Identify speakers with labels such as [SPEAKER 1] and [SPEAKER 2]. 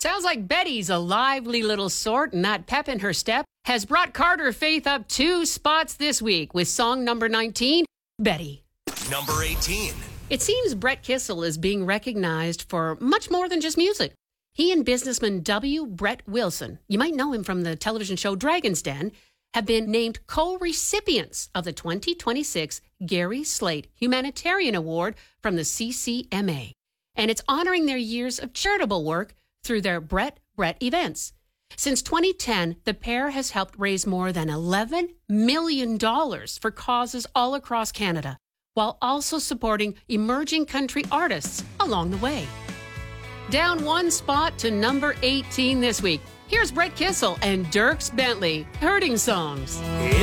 [SPEAKER 1] Sounds like Betty's a lively little sort, and that pep in her step has brought Carter Faith up 2 spots this week with song number 19, Betty.
[SPEAKER 2] Number 18.
[SPEAKER 1] It seems Brett Kissel is being recognized for much more than just music. He and businessman W. Brett Wilson, you might know him from the television show Dragon's Den, have been named co-recipients of the 2026 Gary Slate Humanitarian Award from the CCMA. And it's honoring their years of charitable work through their Brett events. Since 2010, the pair has helped raise more than $11 million for causes all across Canada, while also supporting emerging country artists along the way. Down 1 spot to number 18 this week. Here's Brett Kissel and Dierks Bentley, Hurting Songs.